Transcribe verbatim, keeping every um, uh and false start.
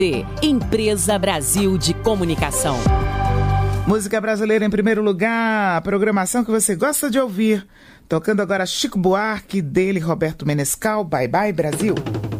Empresa Brasil de Comunicação. Música brasileira em primeiro lugar, a programação que você gosta de ouvir. Tocando agora Chico Buarque, dele Roberto Menescal, Bye Bye Brasil.